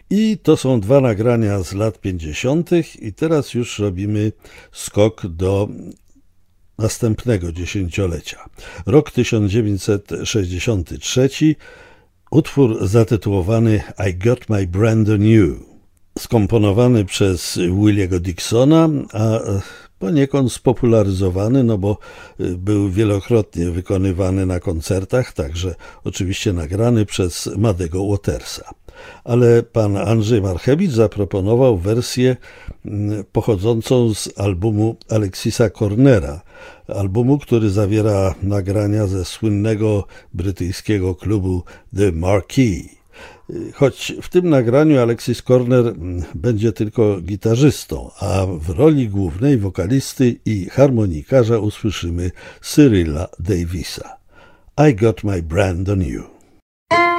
I to są dwa nagrania z lat 50. i teraz już robimy skok do następnego dziesięciolecia. Rok 1963, utwór zatytułowany I Got My Brand on You, skomponowany przez Williego Dixona, a poniekąd spopularyzowany, bo był wielokrotnie wykonywany na koncertach, także oczywiście nagrany przez Muddego Watersa. Ale pan Andrzej Marchewicz zaproponował wersję pochodzącą z albumu Alexisa Cornera, albumu, który zawiera nagrania ze słynnego brytyjskiego klubu The Marquee. Choć w tym nagraniu Alexis Corner będzie tylko gitarzystą, a w roli głównej wokalisty i harmonikarza usłyszymy Cyrilla Davisa. I Got My Brand on You.